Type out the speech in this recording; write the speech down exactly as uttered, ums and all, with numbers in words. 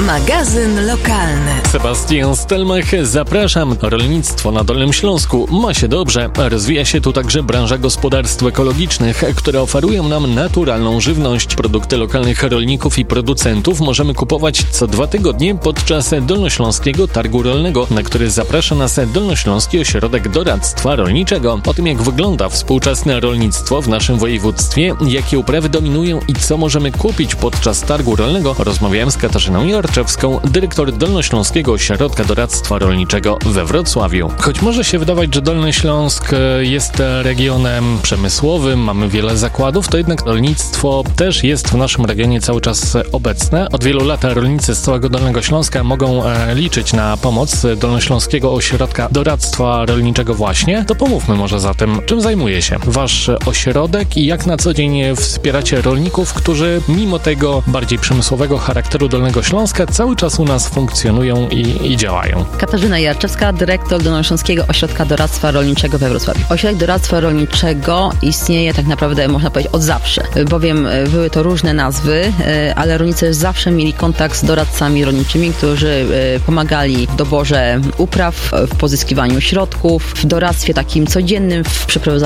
Magazyn lokalny. Sebastian Stelmach, zapraszam. Rolnictwo na Dolnym Śląsku ma się dobrze. Rozwija się tu także branża gospodarstw ekologicznych, które oferują nam naturalną żywność. Produkty lokalnych rolników i producentów możemy kupować co dwa tygodnie podczas Dolnośląskiego Targu Rolnego, na który zaprasza nas Dolnośląski Ośrodek Doradztwa Rolniczego. O tym, jak wygląda współczesne rolnictwo w naszym województwie, jakie uprawy dominują i co możemy kupić podczas Targu Rolnego, rozmawiałem z Katarzyną Jarczewską, dyrektor Dolnośląskiego Ośrodka Doradztwa Rolniczego we Wrocławiu. Choć może się wydawać, że Dolny Śląsk jest regionem przemysłowym, mamy wiele zakładów, to jednak rolnictwo też jest w naszym regionie cały czas obecne. Od wielu lat rolnicy z całego Dolnego Śląska mogą liczyć na pomoc Dolnośląskiego Ośrodka Doradztwa Rolniczego właśnie. To pomówmy może zatem, czym zajmuje się wasz ośrodek i jak na co dzień wspieracie rolników, którzy mimo tego bardziej przemysłowego charakteru Dolnego Śląska cały czas u nas funkcjonują i, i działają. Katarzyna Jarczewska, dyrektor Dolnośląskiego Ośrodka Doradztwa Rolniczego we Wrocławiu. Ośrodek Doradztwa Rolniczego istnieje tak naprawdę, można powiedzieć, od zawsze, bowiem były to różne nazwy, ale rolnicy zawsze mieli kontakt z doradcami rolniczymi, którzy pomagali w doborze upraw, w pozyskiwaniu środków, w doradztwie takim codziennym, w przeprowadzaniu